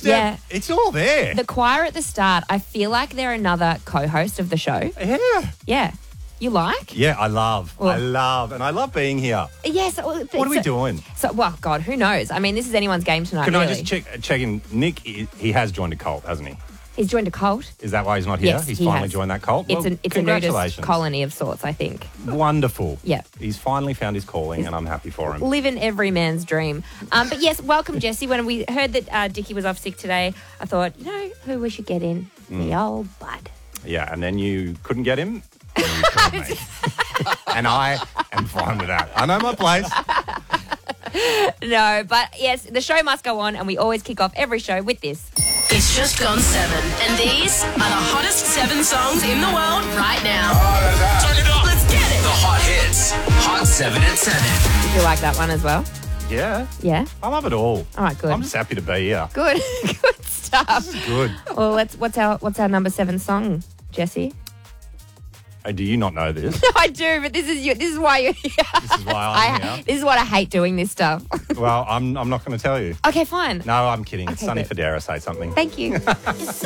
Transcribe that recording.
step. Yeah. It's all there. The choir at the start, I feel like they're another co-host of the show. Yeah. Yeah. You like? Yeah, I love, and I love being here. Yes. What are we doing? So, well, God, who knows? I mean, this is anyone's game tonight, Can really. I just check in? Nick, he has joined a cult, hasn't he? He's joined a cult. Is that why he's not here? Yes, He's he finally has. joined that cult? It's Well, a nudist congratulations. colony of sorts, I think. Wonderful. Yeah. He's finally found his calling, and I'm happy for him. Living every man's dream. But yes, welcome, Jesse. When we heard that Dickie was off sick today, I thought, you know who we should get in? The old bud. Yeah, and then you couldn't get him, and you called me. And I am fine with that. I know my place. No, but yes, the show must go on, and we always kick off every show with this. It's just gone 7, and these are the hottest 7 songs in the world right now. Turn it up. Let's get it. The hot hits. Hot 7 at 7. Did you like that one as well? Yeah. Yeah? I love it all. All right, good. I'm just happy to be here. Good. Good stuff. Good. Well, what's our number 7 song, Jesse? Oh, do you not know this? No, I do, but this is why you're here. This is why I'm here. This is what I hate doing this stuff. Well, I'm not going to tell you. Okay, fine. No, I'm kidding. It's Okay, Sonny good. Fodera say something. Thank you.